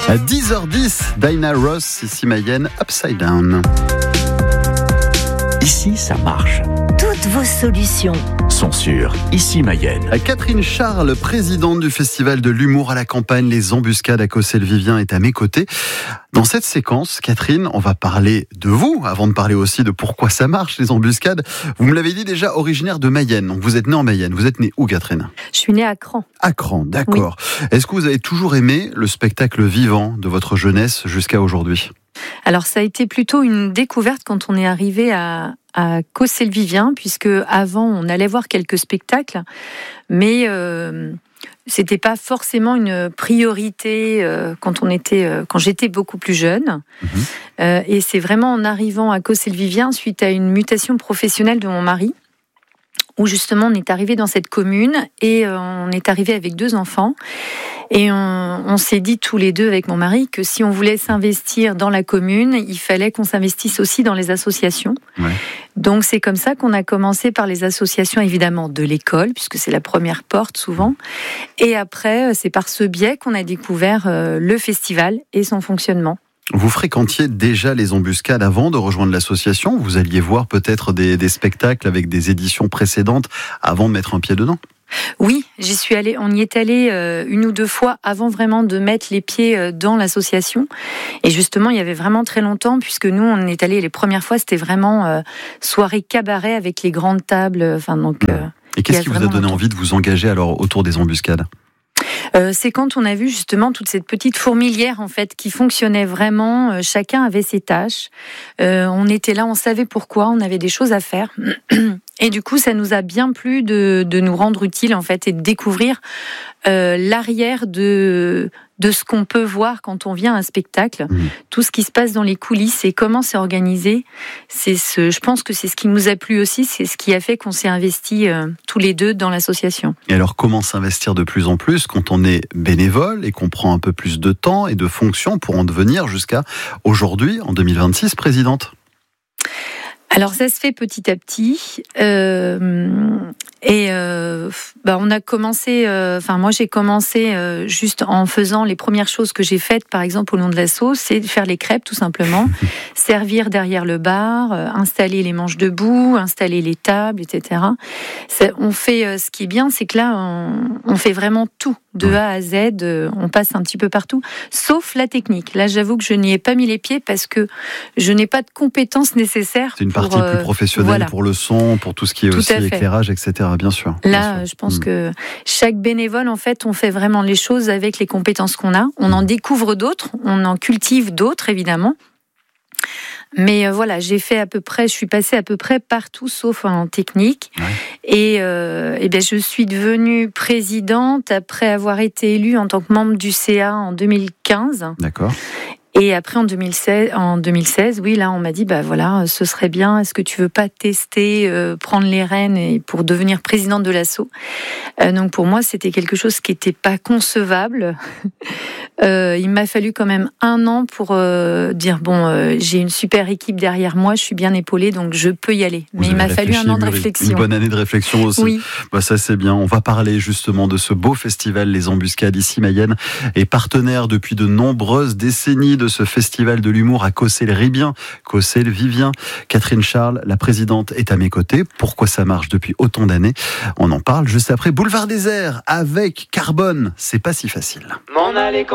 À 10h10, Dinah Ross, ici Mayenne, Upside Down. Ici, ça marche. Toutes vos solutions Sont sur Ici Mayenne. Catherine Charles, présidente du Festival de l'humour à la campagne Les Embuscades à Cossé-le-Vivien, est à mes côtés. Dans cette séquence, Catherine, on va parler de vous, avant de parler aussi de pourquoi ça marche, les embuscades. Vous me l'avez dit déjà, originaire de Mayenne. Donc vous êtes née en Mayenne. Vous êtes née où, Catherine ? Je suis née à Cran. À Cran, d'accord. Oui. Est-ce que vous avez toujours aimé le spectacle vivant de votre jeunesse jusqu'à aujourd'hui ? Alors ça a été plutôt une découverte quand on est arrivé à Cossé-le-Vivien, puisque avant on allait voir quelques spectacles, mais c'était pas forcément une priorité quand j'étais beaucoup plus jeune. Et c'est vraiment en arrivant à Cossé-le-Vivien suite à une mutation professionnelle de mon mari, où justement on est arrivé dans cette commune et on est arrivé avec 2 enfants. Et on s'est dit tous les deux avec mon mari que si on voulait s'investir dans la commune, il fallait qu'on s'investisse aussi dans les associations. Ouais. Donc c'est comme ça qu'on a commencé par les associations évidemment de l'école, puisque c'est la première porte souvent. Et après, c'est par ce biais qu'on a découvert le festival et son fonctionnement. Vous fréquentiez déjà les embuscades avant de rejoindre l'association ? Vous alliez voir peut-être des spectacles avec des éditions précédentes avant de mettre un pied dedans ? Oui, j'y suis allée. On y est allé 1 ou 2 fois avant vraiment de mettre les pieds dans l'association. Et justement, il y avait vraiment très longtemps, puisque nous, on est allé les premières fois, c'était vraiment soirée cabaret avec les grandes tables. Et qu'est-ce qui vous a donné envie de vous engager alors autour des embuscades ? C'est quand on a vu justement toute cette petite fourmilière en fait qui fonctionnait vraiment. Chacun avait ses tâches. On était là, on savait pourquoi, on avait des choses à faire. Et du coup, ça nous a bien plu de nous rendre utiles en fait et de découvrir l'arrière de ce qu'on peut voir quand on vient à un spectacle, tout ce qui se passe dans les coulisses et comment c'est organisé. Je pense que c'est ce qui nous a plu aussi, c'est ce qui a fait qu'on s'est investis tous les deux dans l'association. Et alors, comment s'investir de plus en plus quand on est bénévole et qu'on prend un peu plus de temps et de fonctions pour en devenir jusqu'à aujourd'hui, en 2026, présidente ? Alors ça se fait petit à petit on a commencé. Moi j'ai commencé juste en faisant les premières choses que j'ai faites, par exemple au nom de l'asso, c'est faire les crêpes tout simplement, servir derrière le bar, installer les manches debout, installer les tables, etc. On fait ce qui est bien, c'est que là on fait vraiment tout de A à Z. On passe un petit peu partout, sauf la technique. Là j'avoue que je n'y ai pas mis les pieds parce que je n'ai pas de compétences nécessaires. C'est une partie plus professionnelle pour le son, pour tout ce qui est aussi éclairage, etc. Bien sûr. Là, je pense que chaque bénévole, en fait, on fait vraiment les choses avec les compétences qu'on a. On en découvre d'autres, on en cultive d'autres, évidemment. Mais voilà, je suis passée à peu près partout, sauf en technique. Ouais. Et je suis devenue présidente après avoir été élue en tant que membre du CA en 2015. D'accord. Et après, en 2016, oui, là, on m'a dit, ce serait bien, est-ce que tu veux pas tester, prendre les rênes pour devenir présidente de l'asso ? Donc, pour moi, c'était quelque chose qui n'était pas concevable. Il m'a fallu quand même 1 an pour dire, j'ai une super équipe derrière moi, je suis bien épaulée, donc je peux y aller. Mais il m'a fallu 1 an de réflexion. Une bonne année de réflexion aussi. Oui. Ça, c'est bien. On va parler justement de ce beau festival, Les Embuscades, ici Mayenne, et partenaire depuis de nombreuses décennies de ce festival de l'humour à Cossé-le-Vivien. Catherine Charles, la présidente, est à mes côtés. Pourquoi ça marche depuis autant d'années ? On en parle juste après Boulevard Désert avec Carbone. C'est pas si facile. M'en aller quand